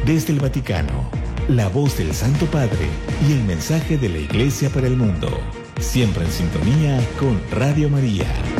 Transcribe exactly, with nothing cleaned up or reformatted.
Desde el Vaticano, la voz del Santo Padre y el mensaje de la Iglesia para el mundo. Siempre en sintonía con Radio María.